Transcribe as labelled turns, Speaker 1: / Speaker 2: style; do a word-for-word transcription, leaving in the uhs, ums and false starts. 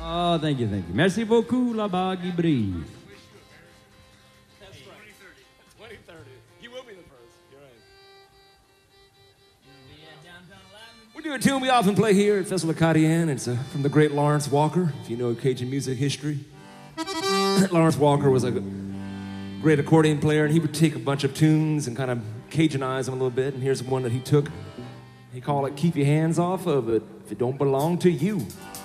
Speaker 1: Oh, thank you, thank you. Merci beaucoup, la Baggy Brie.
Speaker 2: That's right. twenty thirty. He will be the first. You're right. We do a tune we often play here at Festival of Cayenne. It's uh, from the great Lawrence Walker, if you know Cajun music history. Lawrence Walker was a great accordion player, and he would take a bunch of tunes and kind of Cajuanize them a little bit. And here's one that he took. He called it "Keep Your Hands Off of It If It Don't Belong to You."